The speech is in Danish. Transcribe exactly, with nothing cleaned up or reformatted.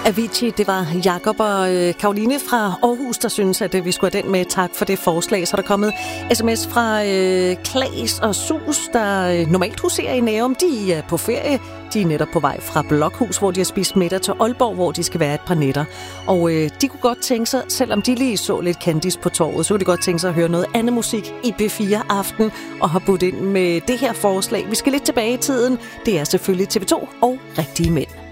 Avicii, det var Jakob og øh, Karoline fra Aarhus, der synes, at øh, vi skulle have den med. Tak for det forslag. Så er der kommet sms fra øh, Klaas og Sus, der øh, normalt huserer i Nærum. De er på ferie. De er netop på vej fra Blokhus, hvor de har spist middag, til Aalborg, hvor de skal være et par nætter. Og øh, de kunne godt tænke sig, selvom de lige så lidt Candice på torvet, så kunne de godt tænke sig at høre noget andet musik i B fire Aften, og har budt ind med det her forslag. Vi skal lidt tilbage i tiden. Det er selvfølgelig T V to og Rigtige Mænd.